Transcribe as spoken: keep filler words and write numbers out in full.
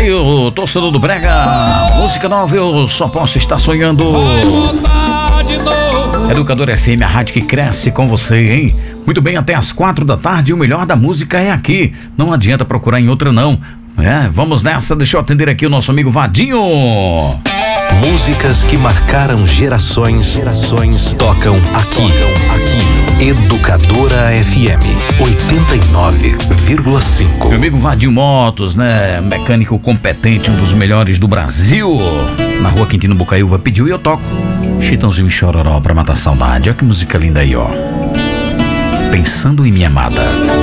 aí, o torcedor do Brega. Música nova, eu só posso estar sonhando. Educador F M, a rádio que cresce com você, hein? Muito bem, até as quatro da tarde, o melhor da música é aqui. Não adianta procurar em outra, não. É, vamos nessa, deixa eu atender aqui o nosso amigo Vadinho. Músicas que marcaram gerações, gerações tocam aqui, tocam aqui. Educadora F M oitenta e nove vírgula cinco. Meu amigo Vadinho Motos, né? Mecânico competente, um dos melhores do Brasil. Na rua Quintino Bocaiúva, pediu e eu toco. Chitãozinho e Chororó pra matar saudade. Olha que música linda aí, ó. Pensando em minha amada.